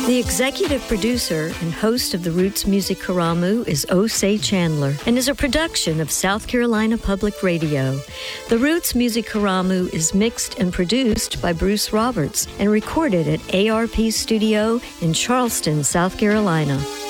The executive producer and host of the Roots Music Karamu is Osei Chandler and is a production of South Carolina Public Radio. The Roots Music Karamu is mixed and produced by Bruce Roberts and recorded at ARP Studio in Charleston, South Carolina.